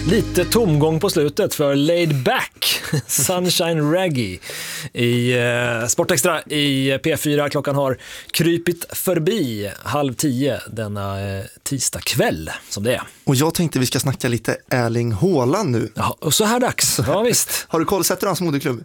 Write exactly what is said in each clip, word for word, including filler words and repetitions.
Lite tomgång på slutet för Laid Back, Sunshine Reggae i eh, Sportextra i P fyra. Klockan har krypit förbi halv tio denna eh, tisdag kväll som det är. Och jag tänkte vi ska snacka lite Erling Haaland nu. Ja, och så här dags, ja visst. Har du koll, sätter du hans moderklubb?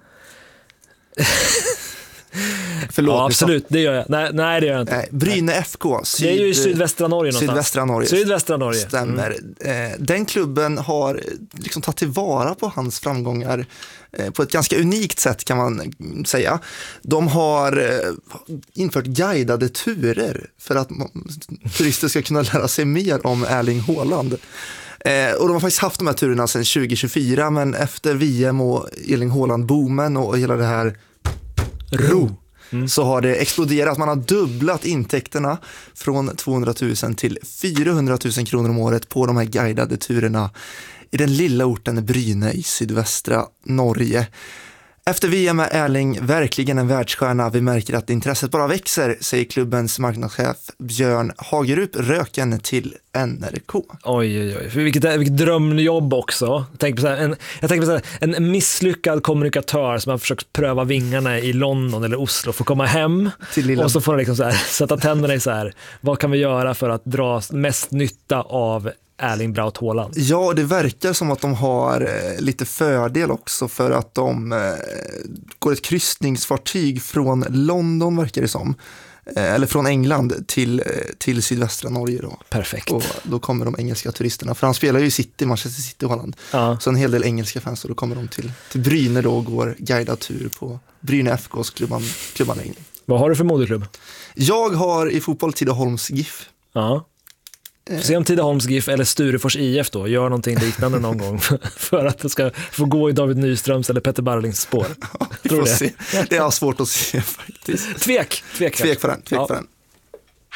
Förlåt, ja, absolut, det gör jag. Nej, nej det gör jag inte. Nej, Bryne F K. Syd, det är ju sydvästra Norge någonstans. Sydvästra Norge. Sydvästra Norge. Stämmer. Mm. Den klubben har liksom tagit tillvara på hans framgångar på ett ganska unikt sätt kan man säga. De har infört guidade turer för att turister ska kunna lära sig mer om Erling Haaland. Och de har faktiskt haft de här turerna sedan tjugo tjugofyra, men efter V M och Erling Haaland-boomen och hela det här ro mm. så har det exploderat. Man har dubblat intäkterna från tvåhundratusen till fyrahundratusen kronor om året på de här guidade turerna i den lilla orten Bryne i sydvästra Norge. Efter V M är Erling verkligen en världsstjärna. Vi märker att intresset bara växer, säger klubbens marknadschef Björn Hagerup Röken till N R K. Oj, oj, oj. Vilket, vilket drömjobb också. Jag tänker på så här, en, jag tänker på så här, en misslyckad kommunikatör som har försökt pröva vingarna i London eller Oslo för att komma hem. Och så får han liksom så här, sätta tänderna i så här, vad kan vi göra för att dra mest nytta av Erling Braut Haaland? Ja, det verkar som att de har eh, lite fördel också för att de eh, går ett kryssningsfartyg från London, verkar det som. Eh, eller från England till, eh, till sydvästra Norge då. Perfekt. Och då kommer de engelska turisterna, för han spelar ju i City, Manchester City och Haaland. Ja. Så en hel del engelska fans, och då kommer de till, till Bryne då och går guidad tur på Bryne F K:s klubban, klubbanläggning. Vad har du för moderklubb? Jag har i fotboll Tidaholms GIF. Ja. Se om Tidaholms GIF eller Sturefors I F då gör någonting liknande någon gång för att det ska få gå i David Nyströms eller Petter Barlings spår. Ja, vi får se. Det är svårt att se faktiskt. Tvek, tvek. Tvek för den, tvek ja. för den.